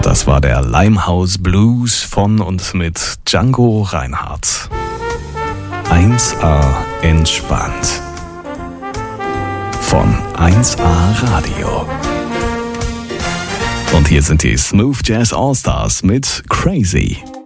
Das war der Limehouse Blues von und mit Django Reinhardt. 1A entspannt. Von 1A Radio. Und hier sind die Smooth Jazz All-Stars mit Crazy.